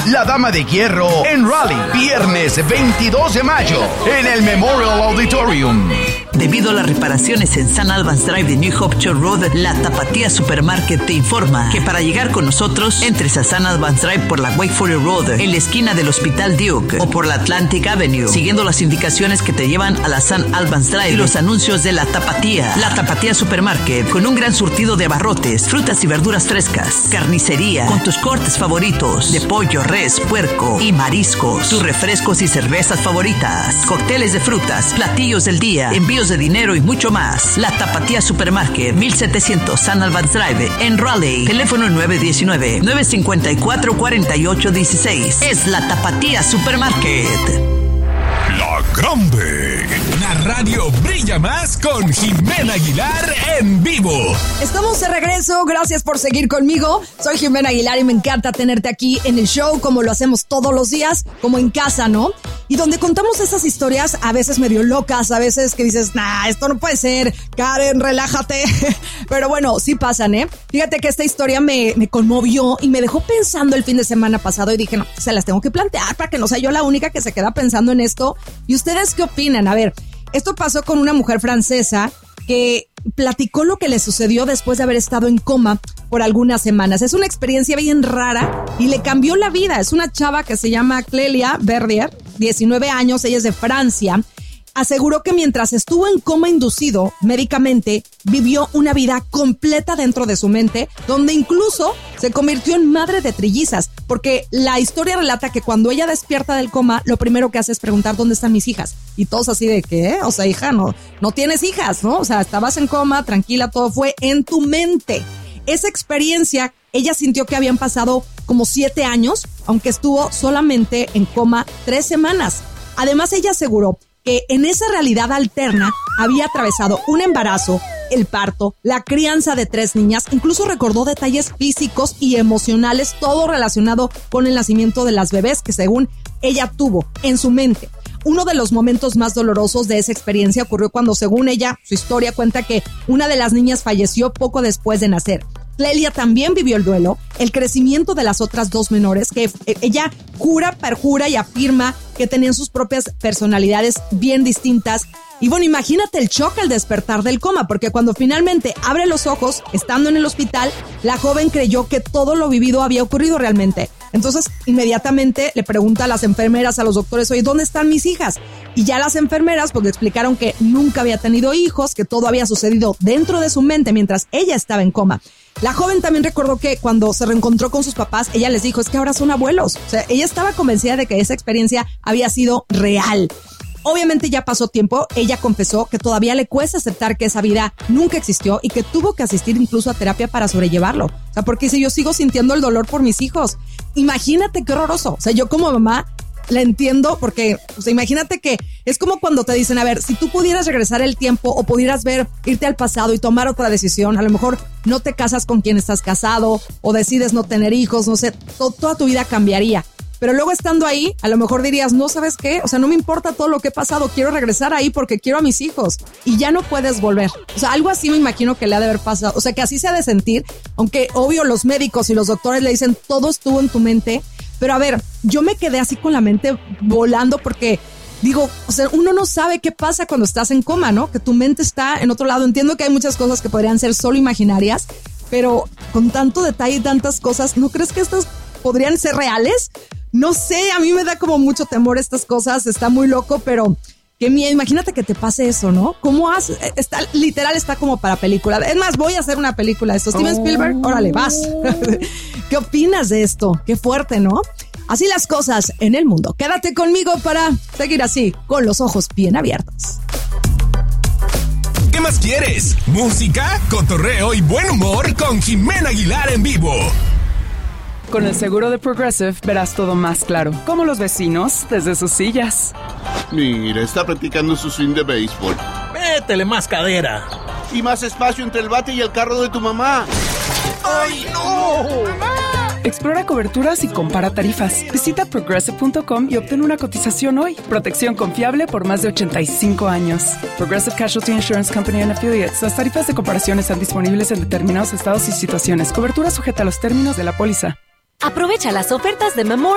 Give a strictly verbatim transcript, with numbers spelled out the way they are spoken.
La Dama de Hierro en Raleigh, viernes veintidós de mayo, en el Memorial Auditorium. Debido a las reparaciones en San Albans Drive de New Hope Church Road, la Tapatía Supermarket te informa que para llegar con nosotros, entres a San Albans Drive por la Wakeford Road, en la esquina del Hospital Duke, o por la Atlantic Avenue, siguiendo las indicaciones que te llevan a la San Albans Drive y los anuncios de la Tapatía. La Tapatía Supermarket, con un gran surtido de abarrotes, frutas y verduras frescas, carnicería, con tus cortes favoritos de pollo, res, puerco y mariscos, tus refrescos y cervezas favoritas, cócteles de frutas, platillos del día, envíos de dinero y mucho más. La Tapatía Supermarket, mil setecientos San Albans Drive en Raleigh. Teléfono nueve uno nueve, nueve cinco cuatro, cuatro ocho uno seis. Es la Tapatía Supermarket. La Grande. La radio brilla más con Jimena Aguilar en vivo. Estamos de regreso, gracias por seguir conmigo. Soy Jimena Aguilar y me encanta tenerte aquí en el show, como lo hacemos todos los días, como en casa, ¿no? Y donde contamos esas historias, a veces medio locas, a veces que dices, nah, esto no puede ser, Karen, relájate. Pero bueno, sí pasan, ¿eh? Fíjate que esta historia me, me conmovió y me dejó pensando el fin de semana pasado y dije, no, se las tengo que plantear para que no sea yo la única que se queda pensando en esto. ¿Y ustedes qué opinan? A ver, esto pasó con una mujer francesa que platicó lo que le sucedió después de haber estado en coma por algunas semanas. Es una experiencia bien rara y le cambió la vida. Es una chava que se llama Clélia Verdier, diecinueve años, ella es de Francia. Aseguró que mientras estuvo en coma inducido médicamente, vivió una vida completa dentro de su mente, donde incluso se convirtió en madre de trillizas, porque la historia relata que cuando ella despierta del coma, lo primero que hace es preguntar dónde están mis hijas. Y todos así de, ¿qué? O sea, hija, no, no tienes hijas, ¿no? O sea, estabas en coma, tranquila, todo fue en tu mente. Esa experiencia, ella sintió que habían pasado como siete años, aunque estuvo solamente en coma tres semanas. Además, ella aseguró que en esa realidad alterna había atravesado un embarazo, el parto, la crianza de tres niñas, incluso recordó detalles físicos y emocionales, todo relacionado con el nacimiento de las bebés que según ella tuvo en su mente. Uno de los momentos más dolorosos de esa experiencia ocurrió cuando, según ella, su historia cuenta que una de las niñas falleció poco después de nacer. Clélia también vivió el duelo, el crecimiento de las otras dos menores, que ella jura, perjura y afirma que tenían sus propias personalidades bien distintas. Y bueno, imagínate el shock al despertar del coma, porque cuando finalmente abre los ojos, estando en el hospital, la joven creyó que todo lo vivido había ocurrido realmente. Entonces, inmediatamente le pregunta a las enfermeras, a los doctores, oye, ¿dónde están mis hijas? Y ya las enfermeras pues le explicaron que nunca había tenido hijos, que todo había sucedido dentro de su mente mientras ella estaba en coma. La joven también recordó que cuando se reencontró con sus papás, ella les dijo, es que ahora son abuelos. O sea, ella estaba convencida de que esa experiencia había sido real. Obviamente ya pasó tiempo, ella confesó que todavía le cuesta aceptar que esa vida nunca existió y que tuvo que asistir incluso a terapia para sobrellevarlo. O sea, porque si yo sigo sintiendo el dolor por mis hijos, imagínate qué horroroso. O sea, yo como mamá la entiendo porque, o sea, imagínate que es como cuando te dicen, a ver, si tú pudieras regresar el tiempo o pudieras ver, irte al pasado y tomar otra decisión, a lo mejor no te casas con quien estás casado o decides no tener hijos, no sé, to- toda tu vida cambiaría. Pero luego estando ahí, a lo mejor dirías, no, ¿sabes qué? O sea, no me importa todo lo que he pasado, quiero regresar ahí porque quiero a mis hijos. Y ya no puedes volver. O sea, algo así me imagino que le ha de haber pasado. O sea, que así se ha de sentir, aunque obvio los médicos y los doctores le dicen, todo estuvo en tu mente. Pero a ver, yo me quedé así con la mente volando porque digo, o sea, uno no sabe qué pasa cuando estás en coma, ¿no? Que tu mente está en otro lado. Entiendo que hay muchas cosas que podrían ser solo imaginarias, pero con tanto detalle y tantas cosas, ¿no crees que estas podrían ser reales? No sé, a mí me da como mucho temor estas cosas, está muy loco, pero qué miedo, imagínate que te pase eso, ¿no? ¿Cómo haces? Está, literal está como para película. Es más, voy a hacer una película de esto. Steven Spielberg, órale, vas. ¿Qué opinas de esto? Qué fuerte, ¿no? Así las cosas en el mundo. Quédate conmigo para seguir así, con los ojos bien abiertos. ¿Qué más quieres? Música, cotorreo y buen humor con Jimena Aguilar en vivo. Con el seguro de Progressive verás todo más claro, como los vecinos desde sus sillas. Mira, está practicando su swing de béisbol. Métele más cadera. Y más espacio entre el bate y el carro de tu mamá. ¡Ay, no! ¡Mamá! Explora coberturas y compara tarifas. Visita progressive punto com y obtén una cotización hoy. Protección confiable por más de ochenta y cinco años. Progressive Casualty Insurance Company and Affiliates. Las tarifas de comparación están disponibles en determinados estados y situaciones. Cobertura sujeta a los términos de la póliza. Aprovecha las ofertas de Memorial